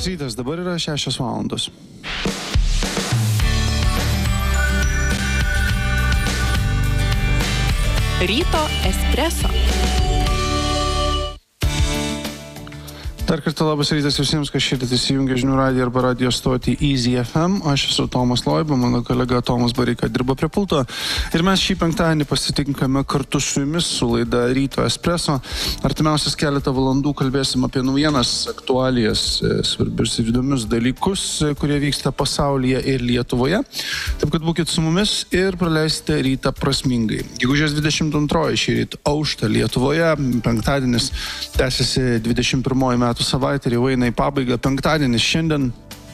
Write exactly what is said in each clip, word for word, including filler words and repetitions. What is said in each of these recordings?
rytas, dabar yra šešios valandos. Ryto espreso. Dar kartą labas rytas visiems, kas šiandien įsijungia žinių radiją arba radio stotį Easy F M. Aš esu Tomas Loiba, mano kolega Tomas Bareika dirba prie pulto. Ir mes šį penktadienį pasitinkame kartu su jumis su laida Ryto espreso. Artimiausias keletą valandų kalbėsim apie naujienas, aktualijas, svarbius ir įdomius dalykus, kurie vyksta pasaulyje ir Lietuvoje. Taip kad būkit su mumis ir praleisite rytą prasmingai. Gegužės dvidešimt antroji šį rytą aušta Lietuvoje. Penktadienis tęsiasi dvidešimt pirmoji metų savaitę ir jau eina į pabaigą. Penktadienis šiandien.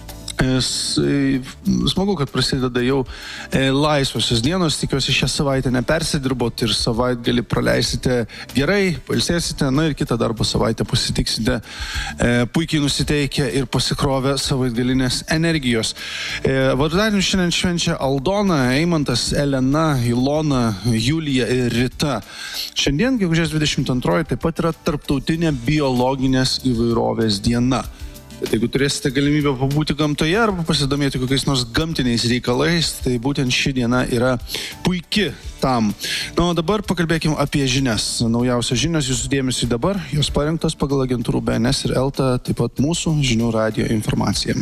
Smagu, kad prasideda jau laisvosios dienos. Tikiuosi šią savaitę nepersidirbot ir savaitgalį praleisite gerai, pailsėsite, na ir kitą darbo savaitę pasitiksite puikiai nusiteikę ir pasikrovę savaitgalinės energijos. Vardadienius šiandien švenčia Aldona, Eimantas, Elena, Ilona, Julija ir Rita. Šiandien, gegužės dvidešimt antroji, taip pat yra tarptautinė biologinės įvairovės diena. Bet jeigu turėsite galimybę pabūti gamtoje arba pasidomėti kokiais nors gamtiniais reikalais, tai būtent ši diena yra puiki tam. Na, o dabar pakalbėkime apie žinias. Naujausios žinios jūsų dėmesiui dabar. Jos parengtos pagal agentūrų B N S ir Elta, taip pat mūsų žinių radijo informacija.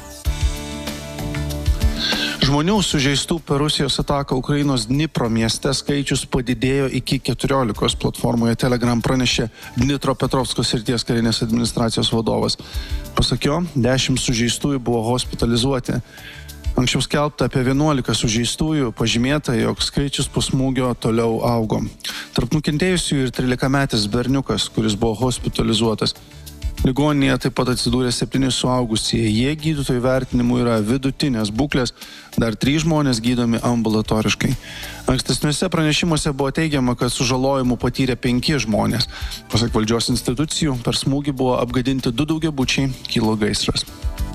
Žmonių sužeistų per Rusijos ataką Ukrainos Dnipro mieste skaičius padidėjo iki keturiolikos, platformoje Telegram pranešė Dnipropetrovsko srities karinės administracijos vadovas. Pasak jo, dešimt sužeistųjų buvo hospitalizuoti. Anksčiau skelbta apie vienuolika sužeistųjų, pažymėta, jog skaičius po smūgio toliau augo. Tarp nukentėjusiųjų ir trylikametis berniukas, kuris buvo hospitalizuotas. Ligoninėje taip pat atsidūrė septyni suaugusieji. Jie gydytojų vertinimu yra vidutinės būklės, dar trys žmonės gydomi ambulatoriškai. Ankstesniuose pranešimuose buvo teigiama, kad sužalojimų patyrė penki žmonės. Pasak valdžios institucijų, per smūgį buvo apgadinti du daugiabučiai, kilo gaisras.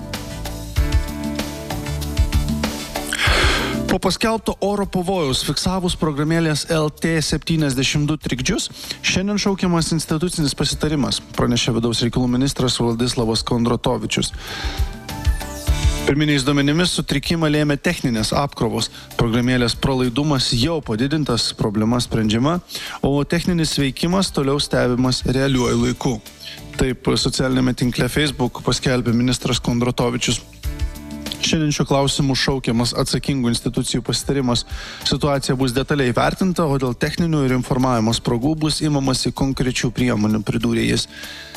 Po paskelbto oro pavojaus fiksavus programėlės L T septyniasdešimt du trikdžius, šiandien šaukiamas institucinis pasitarimas, pranešė vidaus reikalų ministras Vladislavas Kondratovičius. Pirminiais duomenimis sutrikimą lėmė techninės apkrovos. Programėlės pralaidumas jau padidintas, problema sprendžiama, o techninis veikimas toliau stebimas realiuoju laiku. Taip socialinėme tinkle Facebook paskelbė ministras Kondratovičius. Šiandien šiuo klausimu šaukiamas atsakingų institucijų pasitarimas. Situacija bus detaliai vertinta, o dėl techninių ir informavimo spragų bus imamasi konkrečių priemonių, pridūrė jis.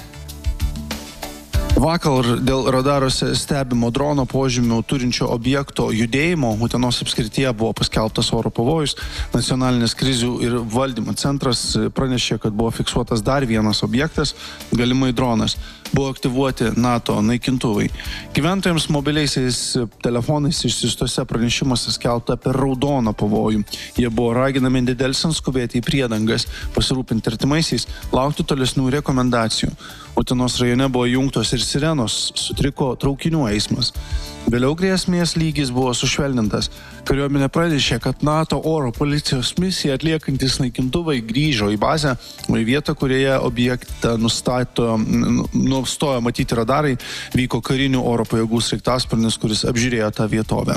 Vakar dėl radaruose stebimo drono požymių turinčio objekto judėjimo Utenos apskrityje buvo paskelbtas oro pavojus. Nacionalinis krizių ir valdymo centras pranešė, kad buvo fiksuotas dar vienas objektas, galimai dronas. Buvo aktyvuoti NATO naikintuvai. Gyventojams mobiliaisiais telefonais išsiųstuose pranešimuose skelbta apie raudoną pavojų. Jie buvo raginami nedelsiant skubėti į priedangas, pasirūpinti artimaisiais, laukti tolesnių rekomendacijų. Utenos rajone buvo jungtos ir sirenos, sutriko traukinių eismas. Vėliau grėsmės lygis buvo sušvelnintas. Kariuomenė pranešė, kad NATO oro policijos misiją atliekantis naikintuvai grįžo į bazę, o į vietą, kurioje objektą nustato, nustojo matyti radarai, vyko karinių oro pajėgų sraigtasparnis, kuris apžiūrėjo tą vietovę.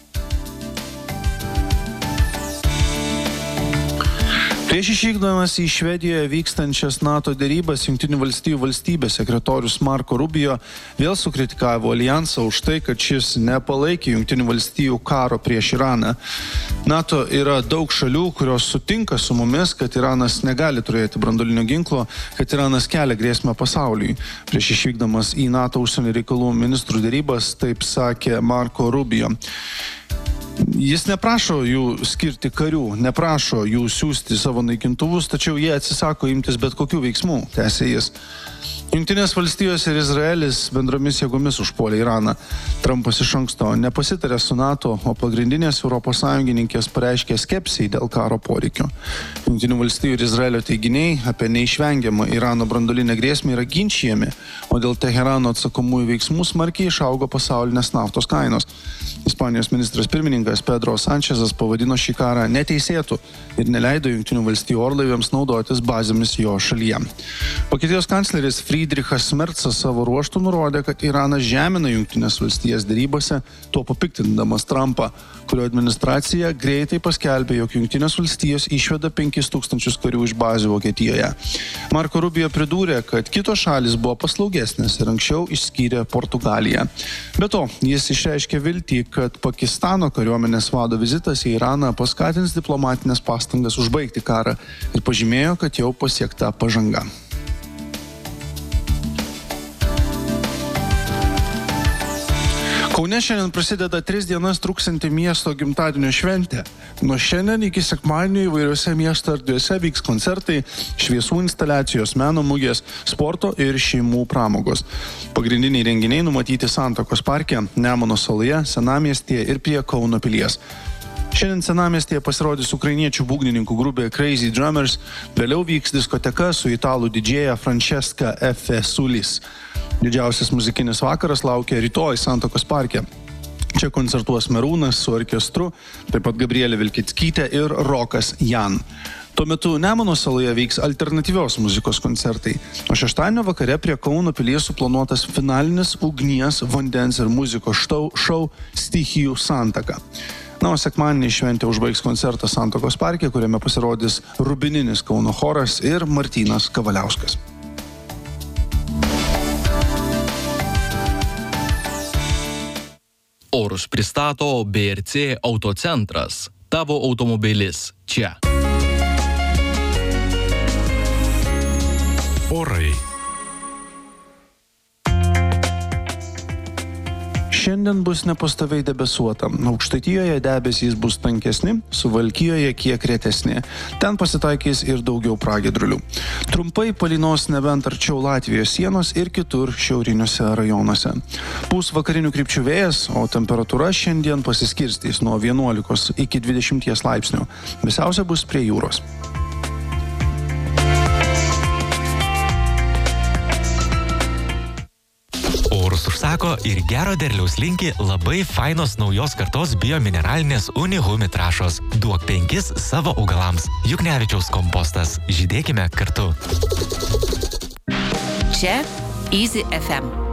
Prieš išvykdamas į Švedijoje vykstančias NATO derybas, Jungtinių valstijų valstybės sekretorius Marco Rubio vėl sukritikavo alijansą už tai, kad šis nepalaikė Jungtinių valstijų karo prieš Iraną. NATO yra daug šalių, kurios sutinka su mumis, kad Iranas negali turėti branduolinio ginklo, kad Iranas kelia grėsmę pasauliui. Prieš išvykdamas į NATO užsienio reikalų ministrų derybas, taip sakė Marco Rubio. Jis neprašo jų skirti karių, neprašo jų siųsti savo naikintuvus, tačiau jie atsisako imtis bet kokių veiksmų, tęsė jis. Jungtinės valstijos ir Izraelis bendromis jėgomis užpuolė Iraną. Trumpas iš anksto nepasitarė su NATO, o pagrindinės Europos sąjungininkės pareiškė skepsį dėl karo poreikio. Jungtinių valstijų ir Izraelio teiginiai apie neišvengiamą Irano branduolinę grėsmę yra ginčijami, o dėl Teherano atsakomųjų veiksmų smarkiai išaugo pasaulinės naftos kainos. Ispanijos ministras pirmininkas viršininkas Pedro Sančezas pavadino šį karą neteisėtu ir neleido Jungtinių valstijų orlaiviams naudotis bazėmis jo šalyje. Vokietijos kancleris Friedrichas Mercas savo ruožtu nurodė, kad Iranas žemina Jungtinės valstijas derybose, tuo papiktindamas Trumpą, kurio administracija greitai paskelbė, jog Jungtinės valstijos išveda penkis tūkstančius karių iš bazių Vokietijoje. Marco Rubio pridūrė, kad kitos šalis buvo paslaugesnės ir anksčiau išskyrė Portugaliją. Be to, jis išreiškė viltį, kad Pakistano kariuomenės vado vizitas į Iraną paskatins diplomatinės pastangas užbaigti karą ir pažymėjo, kad jau pasiekta pažanga. Kaune šiandien prasideda tris dienas truksianti miesto gimtadienio šventė. Nuo šiandien iki sekmadienio įvairiuose miesto erdvėse vyks koncertai, šviesų instaliacijos, meno mugės, sporto ir šeimų pramogos. Pagrindiniai renginiai numatyti Santakos parke, Nemuno saloje, Senamiestyje ir prie Kauno pilies. Šiandien Senamiestyje pasirodys ukrainiečių būgnininkų grupė Crazy Drummers, vėliau vyks diskoteka su italų didžėja Francesca F. Sulis. Didžiausias muzikinis vakaras laukia rytoj Santakos parke. Čia koncertuos Merūnas su orkestru, taip pat Gabrielė Vilkickytė ir Rokas Jan. Tuo metu Nemuno saloje vyks alternatyvios muzikos koncertai, o šeštadienio vakare prie Kauno pilies suplanuotas finalinis ugnies, vandens ir muzikos šou, šou Stichijų santaka. Na, o sekmadienį šventę užbaigs koncertas Santakos parke, kuriame pasirodys Rubininis Kauno choras ir Martynas Kavaliauskas. Orus pristato B R C Autocentras. Tavo automobilis čia. Orai. Šiandien bus nepastoviai debesuota. Aukštaitijoje debesys bus tankesni, Suvalkijoje kiek retesni. Ten pasitaikys ir daugiau pragiedrulių. Trumpai palynos nebent arčiau Latvijos sienos ir kitur šiauriniuose rajonuose. Pūs vakarinių krypčių vėjas, o temperatūra šiandien pasiskirstys nuo vienuolikos iki dvidešimties laipsnių. Vėsiausia bus prie jūros. Užsako ir gero derliaus linki labai fainos naujos kartos biomineralinės Unihumi trąšos. Duok penkis savo augalams. Juknevičiaus kompostas. Žydėkime kartu. Čia Easy F M.